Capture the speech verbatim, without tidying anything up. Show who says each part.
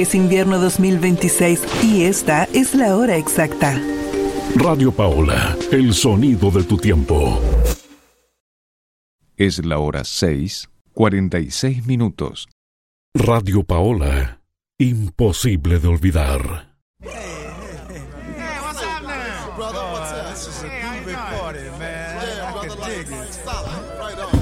Speaker 1: Es invierno dos mil veintiséis y esta es la hora exacta.
Speaker 2: Radio Paola, el sonido de tu tiempo.
Speaker 3: Es la hora seis, cuarenta y seis minutos.
Speaker 2: Radio Paola, imposible de olvidar.
Speaker 4: Hey, what's up now? Brother, what's up? This is a groovy party, man. Yeah, brother, like, stop. Right on.